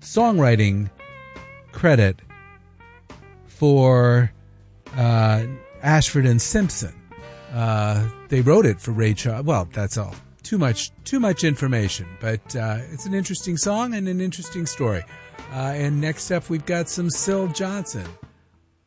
songwriting credit for Ashford and Simpson. They wrote it for Ray Charles. Well, that's all. Too much information, but it's an interesting song and an interesting story. And next up, we've got some Syl Johnson.